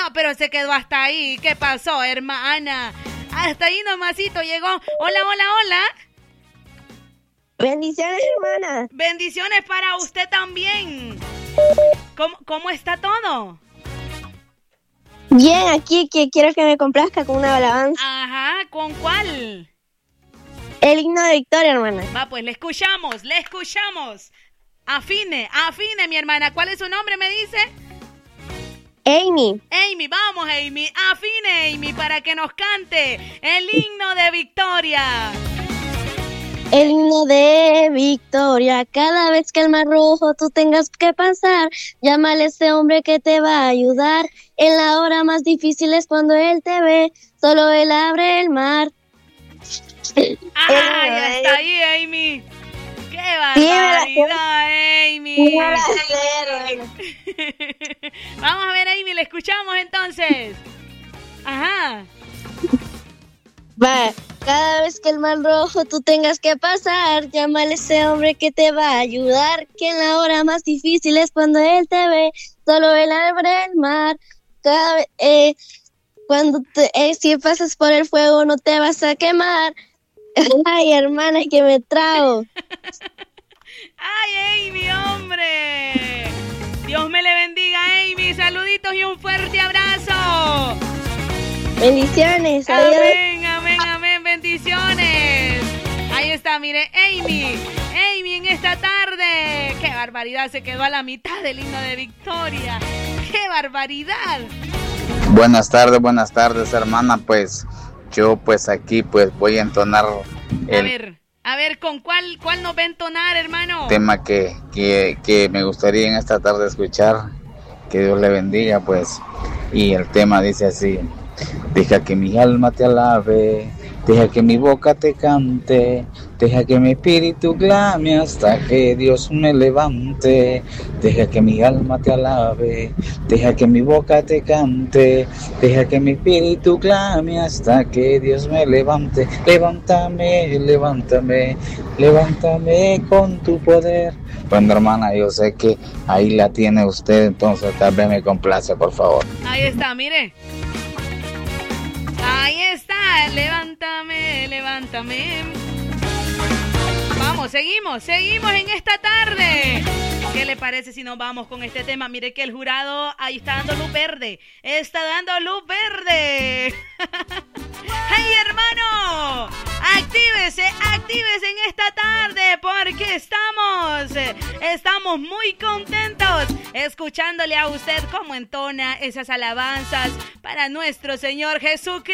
pero se quedó hasta ahí. ¿Qué pasó, hermana? Hasta ahí nomasito llegó. Hola, hola, hola. Bendiciones, hermana. Bendiciones para usted también. ¿Cómo está todo? Bien, aquí que quiero que me complazca con una alabanza. Ajá, ¿con cuál? El himno de victoria, hermana. Va, pues le escuchamos. Afine, mi hermana. ¿Cuál es su nombre, me dice? Amy. Amy, vamos, Amy. Afine, Amy, para que nos cante el himno de victoria. El himno de victoria. Cada vez que el mar rojo tú tengas que pasar, llámale a ese hombre que te va a ayudar. En la hora más difícil es cuando él te ve, solo él abre el mar. Ya está ahí, Amy. ¡Qué barbaridad, Amy! Vamos a ver, Amy, le escuchamos entonces. Ajá. Va, cada vez que el mar rojo tú tengas que pasar, llámale a ese hombre que te va a ayudar, que en la hora más difícil es cuando él te ve, solo él abre el mar. Si pasas por el fuego no te vas a quemar. Ay, hermana, es que me trago. Ay, Amy, hombre. Dios me le bendiga, Amy. Saluditos y un fuerte abrazo. Bendiciones. Adiós. Amén, amén, amén. Bendiciones. Ahí está, mire, Amy en esta tarde. Qué barbaridad, se quedó a la mitad del himno de victoria. Qué barbaridad. Buenas tardes, hermana. Pues yo aquí voy a entonar A ver, ¿con cuál nos va a entonar, hermano? Tema que me gustaría en esta tarde escuchar. Que Dios le bendiga, pues. Y el tema dice así: deja que mi alma te alabe, deja que mi boca te cante, deja que mi espíritu clame hasta que Dios me levante. Deja que mi alma te alabe, deja que mi boca te cante, deja que mi espíritu clame hasta que Dios me levante. Levántame, levántame, levántame con tu poder. Bueno, hermana, yo sé que ahí la tiene usted, entonces tal vez me complace, por favor. Ahí está, mire. Ahí está, levántame, levántame. Vamos, seguimos en esta tarde. ¿Qué le parece si nos vamos con este tema? Mire que el jurado ahí está dando luz verde. Está dando luz verde. ¡Hey, hermano! Actívese en esta tarde porque estamos muy contentos escuchándole a usted cómo entona esas alabanzas para nuestro Señor Jesucristo.